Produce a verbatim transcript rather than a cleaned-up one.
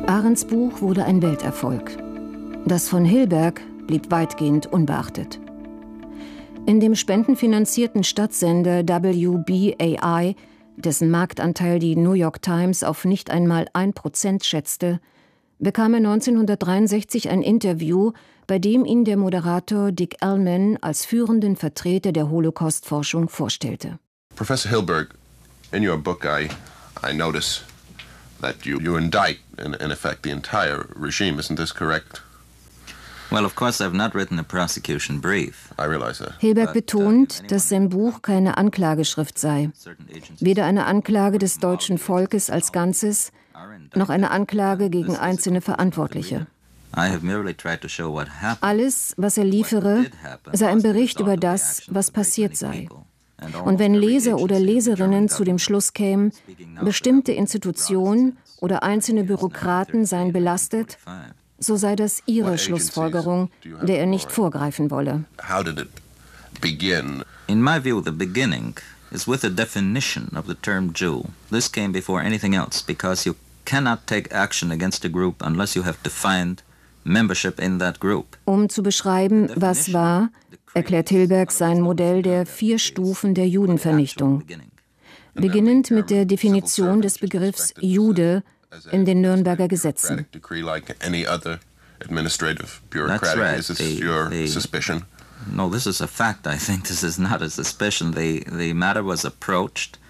Arendts Buch wurde ein Welterfolg. Das von Hilberg blieb weitgehend unbeachtet. In dem spendenfinanzierten Stadtsender W B A I, dessen Marktanteil die New York Times auf nicht einmal ein Prozent schätzte, bekam er neunzehnhundertdreiundsechzig ein Interview, bei dem ihn der Moderator Dick Ellman als führenden Vertreter der Holocaust-Forschung vorstellte. Professor Hilberg, in your book I, I notice that you, you indict, in, in effect, the entire regime. Isn't this correct? Well, of course, I've not written a prosecution brief. I realize that. Hilberg betont, dass sein Buch keine Anklageschrift sei. Weder eine Anklage des deutschen Volkes als Ganzes, noch eine Anklage gegen einzelne Verantwortliche. Alles, was er liefere, sei ein Bericht über das, was passiert sei. Und wenn Leser oder Leserinnen zu dem Schluss kämen, bestimmte Institutionen oder einzelne Bürokraten seien belastet, so sei das ihre Schlussfolgerung, der er nicht vorgreifen wolle. In my view, the beginning is with the definition of the term Jew. This came before anything else, because you cannot take action against a group unless you have defined membership in that group. Um zu beschreiben, was war, erklärt Hilberg sein Modell der vier Stufen der Judenvernichtung. Beginnend mit der Definition des Begriffs Jude in den Nürnberger Gesetzen. That's right. The, the, no, this is a fact. I think this is not a suspicion. The, the matter was approached